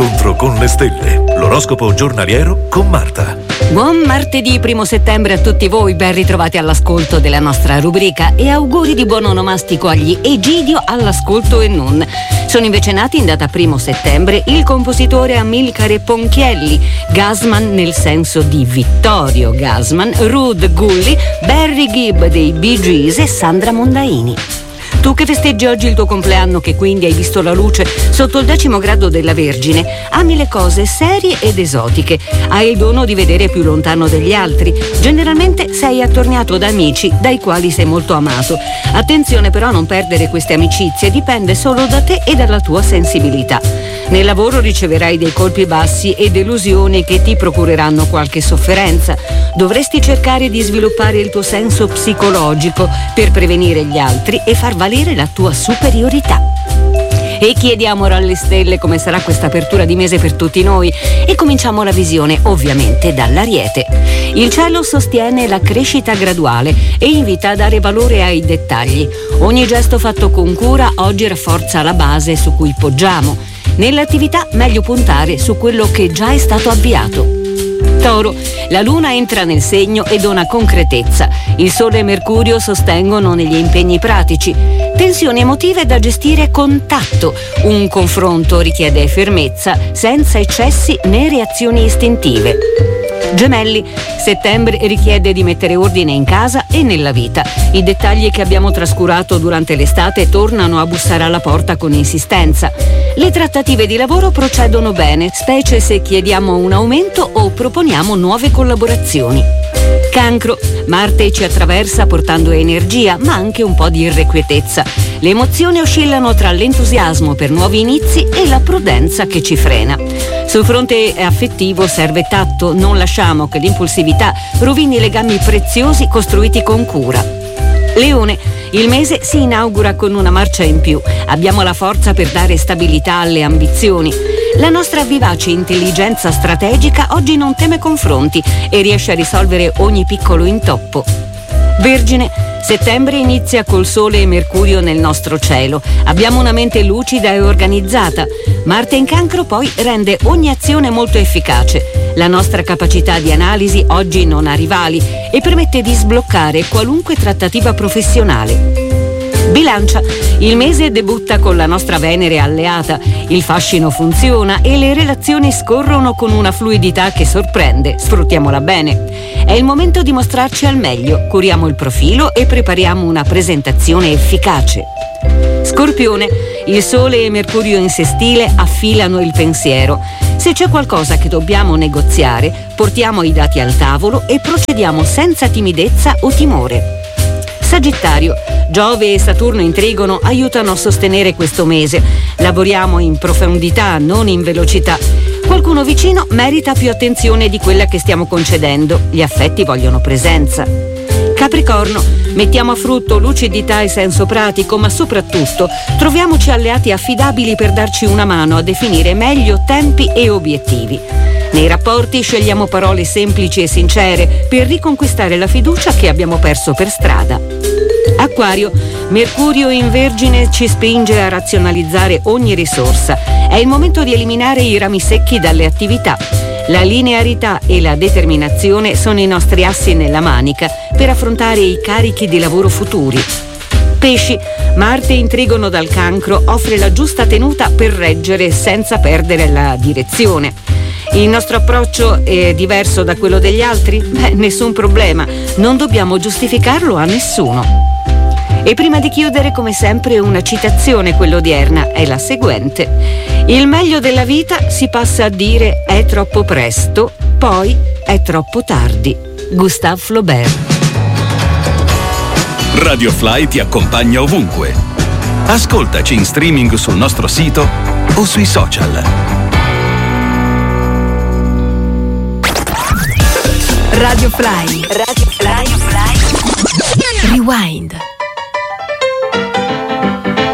L'incontro con le stelle. L'oroscopo giornaliero con Marta. Buon martedì 1 settembre a tutti voi, ben ritrovati all'ascolto della nostra rubrica e auguri di buon onomastico agli Egidio all'ascolto e non. Sono invece nati in data 1 settembre il compositore Amilcare Ponchielli, Gassman nel senso di Vittorio Gassman, Ruud Gulli, Barry Gibb dei Bee Gees e Sandra Mondaini. Tu che festeggi oggi il tuo compleanno, che quindi hai visto la luce sotto il 10° grado della Vergine, ami le cose serie ed esotiche, hai il dono di vedere più lontano degli altri, generalmente sei attorniato da amici dai quali sei molto amato. Attenzione però a non perdere queste amicizie, dipende solo da te e dalla tua sensibilità. Nel lavoro riceverai dei colpi bassi e delusioni che ti procureranno qualche sofferenza. Dovresti cercare di sviluppare il tuo senso psicologico per prevenire gli altri e far valere la tua superiorità. E chiediamo alle stelle come sarà questa apertura di mese per tutti noi e cominciamo la visione ovviamente dall'Ariete. Il cielo sostiene la crescita graduale e invita a dare valore ai dettagli. Ogni gesto fatto con cura oggi rafforza la base su cui poggiamo. Nell'attività meglio puntare su quello che già è stato avviato. Toro, la luna entra nel segno e dona concretezza. Il sole e Mercurio sostengono negli impegni pratici. Tensioni emotive da gestire con tatto. Un confronto richiede fermezza, senza eccessi né reazioni istintive. Gemelli, settembre richiede di mettere ordine in casa e nella vita. I dettagli che abbiamo trascurato durante l'estate tornano a bussare alla porta con insistenza. Le trattative di lavoro procedono bene, specie se chiediamo un aumento o proponiamo nuove collaborazioni. Cancro, Marte ci attraversa portando energia, ma anche un po' di irrequietezza. Le emozioni oscillano tra l'entusiasmo per nuovi inizi e la prudenza che ci frena. Sul fronte affettivo serve tatto, non lasciamo che l'impulsività rovini legami preziosi costruiti con cura. Leone, il mese si inaugura con una marcia in più. Abbiamo la forza per dare stabilità alle ambizioni. La nostra vivace intelligenza strategica oggi non teme confronti e riesce a risolvere ogni piccolo intoppo. Vergine, settembre inizia col Sole e Mercurio nel nostro cielo. Abbiamo una mente lucida e organizzata. Marte in Cancro poi rende ogni azione molto efficace. La nostra capacità di analisi oggi non ha rivali e permette di sbloccare qualunque trattativa professionale. Bilancia, il mese debutta con la nostra Venere alleata, il fascino funziona e le relazioni scorrono con una fluidità che sorprende, sfruttiamola bene. È il momento di mostrarci al meglio, curiamo il profilo e prepariamo una presentazione efficace. Scorpione, il Sole e Mercurio in sestile affilano il pensiero. Se c'è qualcosa che dobbiamo negoziare, portiamo i dati al tavolo e procediamo senza timidezza o timore. Sagittario, Giove e Saturno in trigono aiutano a sostenere questo mese. Lavoriamo in profondità, non in velocità. Qualcuno vicino merita più attenzione di quella che stiamo concedendo. Gli affetti vogliono presenza. Capricorno, mettiamo a frutto lucidità e senso pratico, ma soprattutto troviamoci alleati affidabili per darci una mano a definire meglio tempi e obiettivi. Nei rapporti scegliamo parole semplici e sincere per riconquistare la fiducia che abbiamo perso per strada. Acquario, Mercurio in Vergine ci spinge a razionalizzare ogni risorsa. È il momento di eliminare i rami secchi dalle attività. La linearità e la determinazione sono i nostri assi nella manica per affrontare i carichi di lavoro futuri. Pesci, Marte in trigono dal Cancro offre la giusta tenuta per reggere senza perdere la direzione. Il nostro approccio è diverso da quello degli altri? Nessun problema, non dobbiamo giustificarlo a nessuno. E prima di chiudere, come sempre, una citazione, quella odierna, è la seguente. Il meglio della vita si passa a dire è troppo presto, poi è troppo tardi. Gustave Flaubert. Radio Fly ti accompagna ovunque. Ascoltaci in streaming sul nostro sito o sui social. Radio Fly. Radio Fly. Rewind.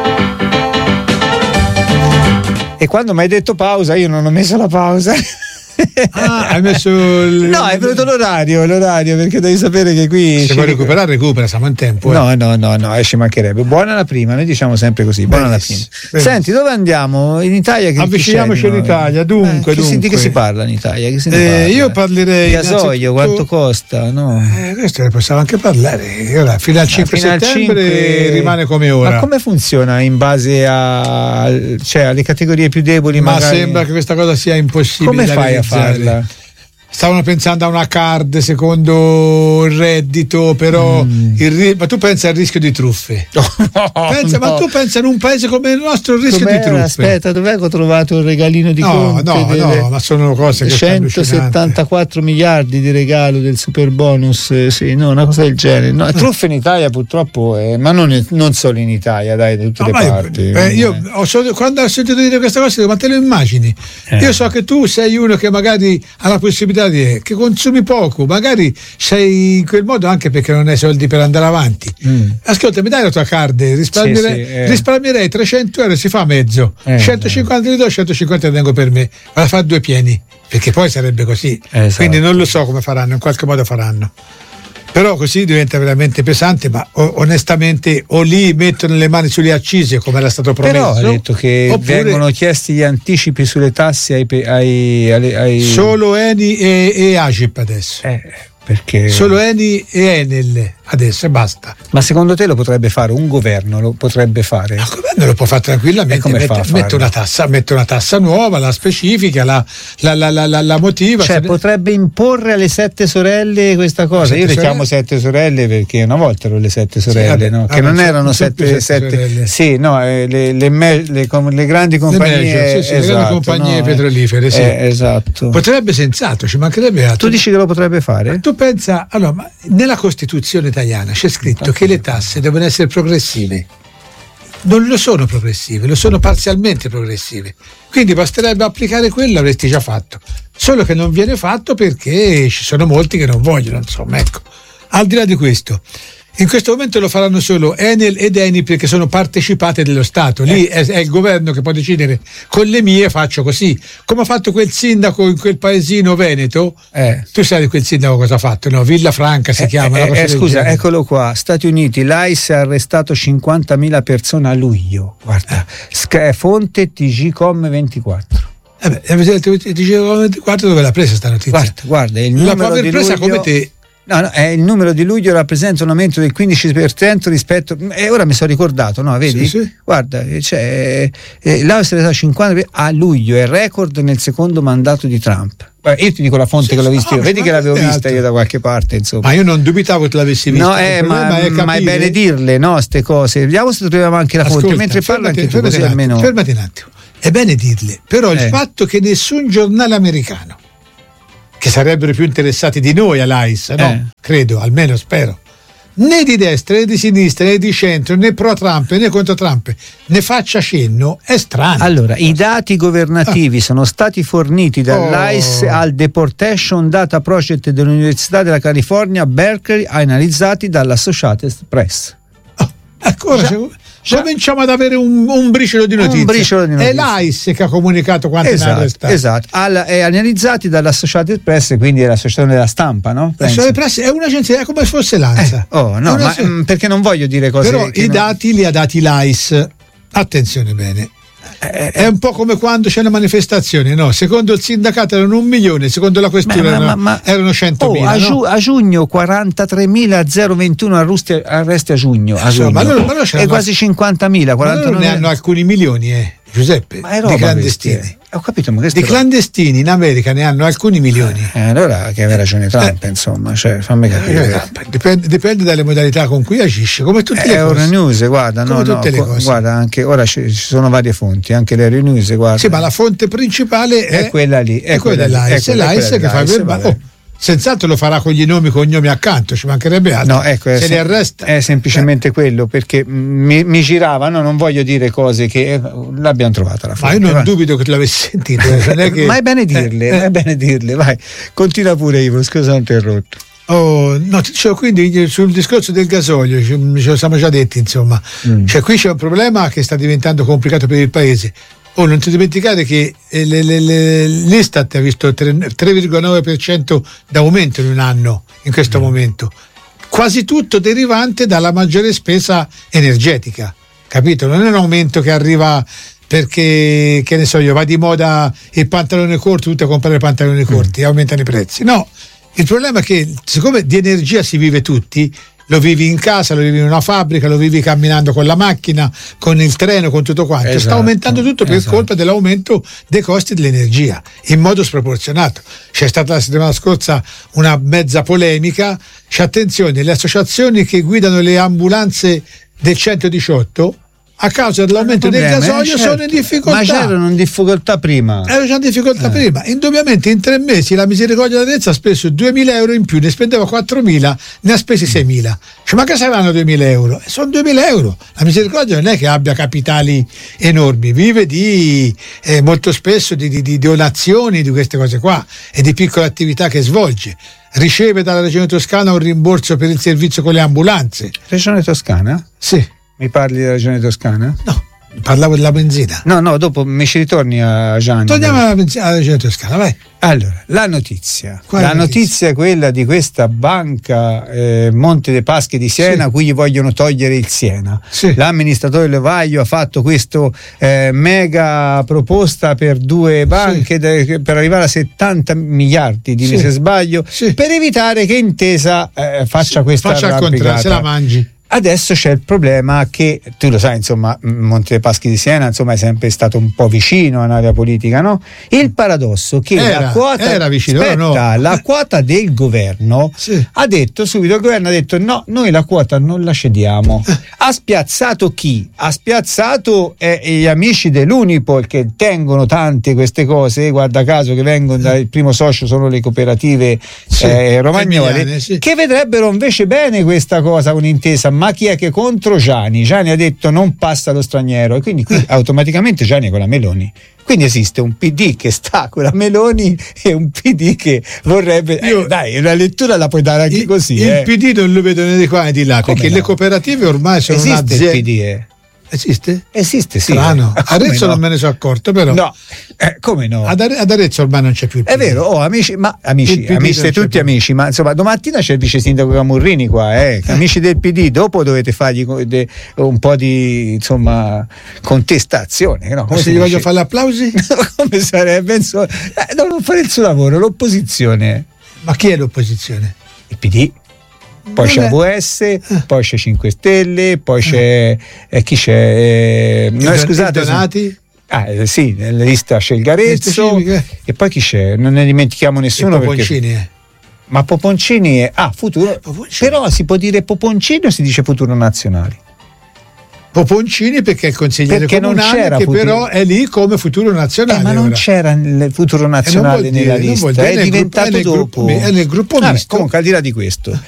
E quando mi hai detto pausa, io non ho messo la pausa. hai messo no, è venuto l'orario perché devi sapere che qui se vuoi recuperare recupera, siamo in tempo. No, ci mancherebbe. Buona la prima, noi diciamo sempre così, buona la prima. Senti, dove andiamo? In Italia che avviciniamoci all'Italia, dunque. Di che si parla in Italia? Io parlerei gasoio, quanto costa? No? Questo ne possiamo anche parlare. Ora, fino al 5 settembre rimane come ora. Ma come funziona in base alle categorie più deboli? Ma magari... sembra che questa cosa sia impossibile. Come da fai realizzare. A farla? Stavano pensando a una card secondo il reddito, però ma tu pensa al rischio di truffe. Ma tu pensa in un paese come il nostro il rischio di truffe. Aspetta, dov'è che ho trovato il regalino di Conte? No, ma sono cose che 174 miliardi di regalo del super bonus, una cosa del genere. No, truffe in Italia purtroppo, ma non solo in Italia, dai, da tutte le parti. Quando ho sentito dire questa cosa, ma te lo immagini? Io so che tu sei uno che magari ha la possibilità che consumi poco, magari sei in quel modo anche perché non hai soldi per andare avanti. Ascolta, mi dai la tua card, risparmierei 300 euro, si fa mezzo, 150 li do, 150 li tengo per me, vado a fare 2 pieni, perché poi sarebbe così. Quindi non lo so come faranno, in qualche modo faranno. Però così diventa veramente pesante, ma onestamente o lì mettono le mani sulle accise come era stato promesso. Però ha detto che vengono chiesti gli anticipi sulle tasse ai solo Eni e Agip adesso. Perché solo Eni e Enel adesso e basta. Ma secondo te lo potrebbe fare un governo? Lo potrebbe fare? Il governo lo può fare tranquillamente, mette una tassa nuova, la specifica, la motiva. Cioè potrebbe imporre alle 7 sorelle questa cosa. Io le chiamo 7 sorelle perché una volta erano le 7 sorelle, no? Che non erano 7 sì, no, le grandi compagnie, le grandi compagnie petrolifere, sì. Esatto. Potrebbe sensato, ci mancherebbe altro. Tu dici che lo potrebbe fare? Tu pensa, allora, ma nella Costituzione italiana c'è scritto che le tasse devono essere progressive. Non lo sono progressive, lo sono parzialmente progressive. Quindi basterebbe applicare quello, avresti già fatto. Solo che non viene fatto perché ci sono molti che non vogliono, insomma, ecco. Al di là di questo, in questo momento lo faranno solo Enel ed Eni perché sono partecipate dello Stato. Lì è il governo che può decidere con le mie faccio così. Come ha fatto quel sindaco in quel paesino veneto? Tu sai di quel sindaco cosa ha fatto? No? Villafranca si chiama. Scusa, eccolo qua. Stati Uniti, l'AIS ha arrestato 50.000 persone a luglio. Guarda, fonte TGCom24. TGCom24 dove l'ha presa sta notizia? Guarda, il numero la può aver presa come te. No, il numero di luglio rappresenta un aumento del 15% rispetto. Ora mi sono ricordato, no? Vedi? Sì. Guarda, l'Austria è stato 50 a luglio, è record nel secondo mandato di Trump. Io ti dico la fonte che l'ho vista io, vedi che l'avevo vista io da qualche parte, insomma. Ma io non dubitavo che l'avessi vista. No, ma è bene dirle, no, ste cose. Vediamo se troviamo anche la fonte. Mentre parla anche tu, così almeno. Fermati un attimo. È bene dirle, però il fatto che nessun giornale americano, che sarebbero più interessati di noi all'AIS, no? Credo, almeno spero, né di destra né di sinistra né di centro né pro Trump né contro Trump ne faccia cenno, è strano. Allora, i dati governativi sono stati forniti dall'AIS al Deportation Data Project dell'Università della California Berkeley, analizzati dall'Associated Press. Cominciamo ad avere un briciolo di notizie. È l'AIS che ha comunicato quanti ne ha arrestati. Esatto, analizzati dall'Associated Press, quindi è l'associazione della stampa, no? L'Associated Press è un'agenzia, è come se fosse l'ANSA. Perché non voglio dire cose. Però i dati li ha dati l'AIS. Attenzione bene. È un po' come quando c'è una manifestazione, no? Secondo il sindacato erano 1 milione, secondo la questura erano 100.000. A giugno 43.021 arresti a giugno. E quasi 50.000. Ma loro ne hanno alcuni milioni, Giuseppe, di clandestini. Ho capito, ma di clandestini in America ne hanno alcuni milioni. Allora che aveva ragione Trump, insomma, fammi capire. Dipende dalle modalità con cui agisce, come tutte le cose. Euronews, guarda, guarda, anche ora ci sono varie fonti, anche l'Euronews, guarda. Sì, ma la fonte principale è quella lì, è quella dell'AIS, è l'AIS che fa il senz'altro lo farà con gli nomi e cognomi accanto, ci mancherebbe altro. No, ecco, se li arresta. È semplicemente quello, perché mi giravano, non voglio dire cose che l'abbiamo trovata la fonte. Ma io non dubito che tu l'avessi sentito. Ma è bene dirle, vai. Continua pure, Ivo, scusa, ho interrotto. Quindi sul discorso del gasolio ce lo siamo già detti, insomma. Cioè qui c'è un problema che sta diventando complicato per il paese. non ti dimenticare che l'Istat ha visto 3,9% d'aumento in un anno in questo momento, quasi tutto derivante dalla maggiore spesa energetica, capito? Non è un aumento che arriva perché, che ne so io, va di moda il pantalone corto, tutti a comprare pantaloni corti e aumentano i prezzi. No, il problema è che siccome di energia si vive tutti, lo vivi in casa, lo vivi in una fabbrica, lo vivi camminando con la macchina, con il treno, con tutto quanto. Esatto, sta aumentando tutto per colpa dell'aumento dei costi dell'energia in modo sproporzionato. C'è stata la settimana scorsa una mezza polemica. C'è, attenzione, le associazioni che guidano le ambulanze del 118 a causa dell'aumento del gasolio sono in difficoltà. Ma c'erano in difficoltà prima. Erano già in difficoltà prima. Indubbiamente in 3 mesi la Misericordia d'Arezzo ha speso 2.000 euro in più, ne spendeva 4.000, ne ha spesi 6.000. Cioè, ma che saranno 2.000 euro? Sono 2.000 euro. La Misericordia non è che abbia capitali enormi, vive molto spesso di donazioni, di queste cose qua, e di piccole attività che svolge. Riceve dalla Regione Toscana un rimborso per il servizio con le ambulanze. Regione Toscana? Sì. Mi parli della Regione Toscana? No, parlavo della benzina. No, dopo mi ci ritorni a Gianni. Torniamo alla Regione Toscana, vai. Allora, la notizia. Quale notizia è quella di questa banca Monte dei Paschi di Siena, cui gli vogliono togliere il Siena. Sì. L'amministratore Levaglio ha fatto questo mega proposta per 2 banche per arrivare a 70 miliardi, se sbaglio, per evitare che Intesa faccia questa faccia al contrario, se la mangi. Adesso c'è il problema che, tu lo sai, insomma, Monte dei Paschi di Siena, insomma, è sempre stato un po' vicino a un'area politica, no? Il paradosso che la quota del governo ha detto subito, il governo ha detto no, noi la quota non la cediamo. Ha spiazzato chi? Ha spiazzato gli amici dell'Unipol, che tengono tante queste cose, guarda caso, che vengono dal primo socio sono le cooperative romagnole, che vedrebbero invece bene questa cosa, un'intesa. Ma chi è che contro Gianni? Gianni ha detto non passa lo straniero, e quindi qui automaticamente Gianni è con la Meloni. Quindi esiste un PD che sta con la Meloni e un PD che vorrebbe. Dai, una lettura la puoi dare anche così. Il PD non lo vedo né di qua né di là. Come perché le cooperative ormai sono esiste il PD, Esiste? Esiste, sì. Strano. Arezzo non me ne sono accorto, però. No, come no? Ad Arezzo ormai non c'è più il PD. È vero, amici, siete tutti amici, ma insomma domattina c'è il vice sindaco Camurrini qua, amici del PD, dopo dovete fargli un po' di, insomma, contestazione, no? Se gli voglio fare gli applausi? Come sarebbe? Insomma, devono fare il suo lavoro, l'opposizione. Ma chi è l'opposizione? Il PD. Poi c'è AVS, poi c'è 5 Stelle, poi c'è chi c'è? Scusate, Donati? Sì, nella lista c'è il Garezzo e poi chi c'è? Non ne dimentichiamo nessuno. Poponcini, Ma Poponcini è Futuro. Però si può dire Poponcini o si dice Futuro Nazionale? Poponcini perché è il consigliere comunale, che però è lì come Futuro Nazionale. Ma non c'era il Futuro Nazionale nella lista, è diventato dopo. È nel gruppo misto. Comunque, al di là di questo,